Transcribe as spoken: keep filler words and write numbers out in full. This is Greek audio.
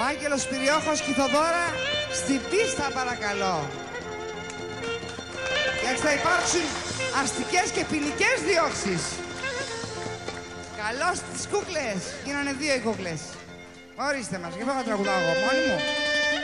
Ο Άγγελος Πυριόχος και η Θοδώρα στην πίστα, παρακαλώ. Γιατί θα υπάρξουν αστικές και ποινικές διώξεις. Καλώς τις κούκλες. Γίνανε δύο οι κούκλες. Ορίστε μας, και εγώ θα τραγουδάω εγώ μόνη μου.